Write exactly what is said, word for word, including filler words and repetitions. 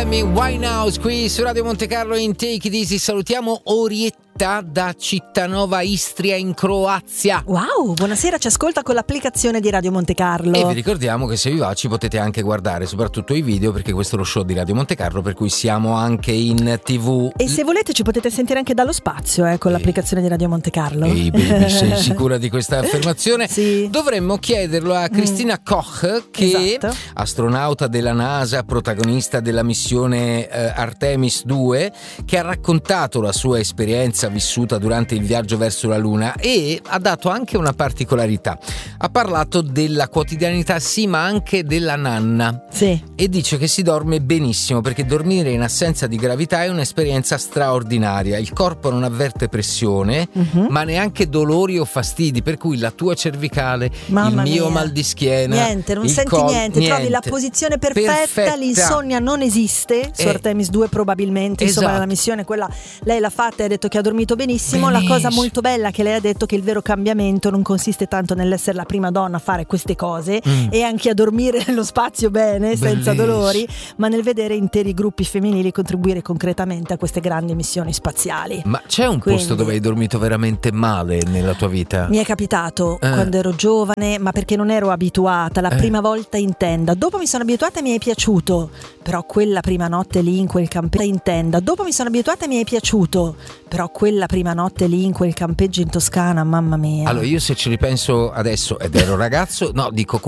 Amy Winehouse qui su Radio Monte Carlo in Take It Easy. Salutiamo Orietta da Cittanova, Istria in Croazia. Wow, buonasera, ci ascolta con l'applicazione di Radio Monte Carlo. E vi ricordiamo che se vi va ci potete anche guardare soprattutto i video, perché questo è lo show di Radio Monte Carlo, per cui siamo anche in tivù. E se volete ci potete sentire anche dallo spazio eh, con e... l'applicazione di Radio Monte Carlo. Ehi baby, sei sicura di questa affermazione? Sì. Dovremmo chiederlo a Christina mm. Koch, che esatto. astronauta della NASA, protagonista della missione eh, Artemis due, che ha raccontato la sua esperienza vissuta durante il viaggio verso la Luna e ha dato anche una particolarità. Ha parlato della quotidianità, sì, ma anche della nanna. Sì. E dice che si dorme benissimo perché dormire in assenza di gravità è un'esperienza straordinaria. Il corpo non avverte pressione, uh-huh. ma neanche dolori o fastidi, per cui la tua cervicale, Mamma il mio mia. mal di schiena, niente, non il senti col- niente. niente, trovi la posizione perfetta, perfetta. L'insonnia non esiste su Eh. Artemis due probabilmente, insomma Esatto. la missione quella lei l'ha fatta e ha detto che ha dormito benissimo. La cosa molto bella che lei ha detto che il vero cambiamento non consiste tanto nell'essere la prima donna a fare queste cose mm. e anche a dormire nello spazio bene, senza Bellissimo. dolori, ma nel vedere interi gruppi femminili contribuire concretamente a queste grandi missioni spaziali. Ma c'è un Quindi, posto dove hai dormito veramente male nella tua vita? Mi è capitato eh. quando ero giovane, ma perché non ero abituata. La eh. prima volta in tenda, dopo mi sono abituata e mi è piaciuto, però quella prima notte lì in quel campeggio in tenda, dopo mi sono abituata e mi è piaciuto, però quella prima notte lì in quel campeggio in Toscana, mamma mia. Allora io se ci ripenso adesso ed ero ragazzo, no dico